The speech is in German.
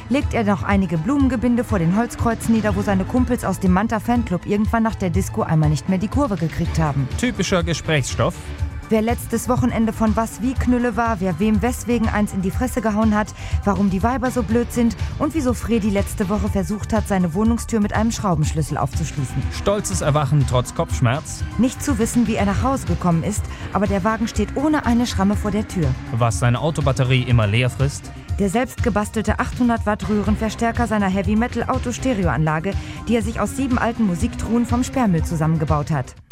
legt er noch einige Blumengebinde vor den Holzkreuzen nieder, wo seine Kumpels aus dem Manta-Fanclub irgendwann nach der Disco einmal nicht mehr die Kurve gekriegt haben. Typischer Gesprächsstoff. Wer letztes Wochenende von was wie Knülle war, wer wem weswegen eins in die Fresse gehauen hat, warum die Weiber so blöd sind und wieso Fredi letzte Woche versucht hat, seine Wohnungstür mit einem Schraubenschlüssel aufzuschließen. Stolzes Erwachen trotz Kopfschmerz. Nicht zu wissen, wie er nach Hause gekommen ist, aber der Wagen steht ohne eine Schramme vor der Tür. Was seine Autobatterie immer leer frisst. Der selbst gebastelte 800 Watt Röhrenverstärker seiner Heavy-Metal-Auto-Stereoanlage, die er sich aus 7 alten Musiktruhen vom Sperrmüll zusammengebaut hat.